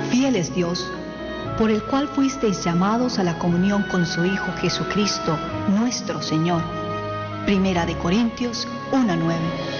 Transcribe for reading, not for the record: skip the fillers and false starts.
Fiel es Dios, por el cual fuisteis llamados a la comunión con su Hijo Jesucristo, nuestro Señor. Primera de Corintios 1:9.